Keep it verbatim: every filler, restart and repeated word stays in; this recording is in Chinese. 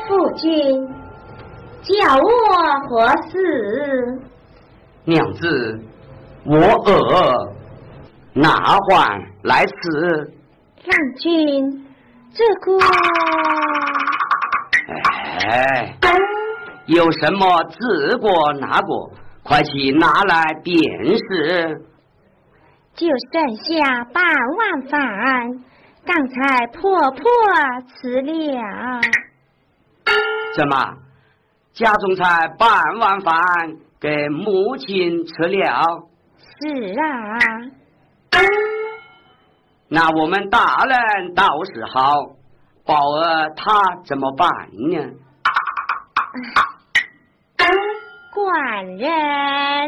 夫君，叫我何事？ 娘子，我饿，哪还来此？ 郎君，这个…… 哎，有什么自过拿过，快去拿来便是。 就剩下半碗饭，刚才婆婆吃了。 怎么，家中才半碗饭给母亲吃了？ 是啊。 那我们大人倒是好，宝儿他怎么办呢？ 官人。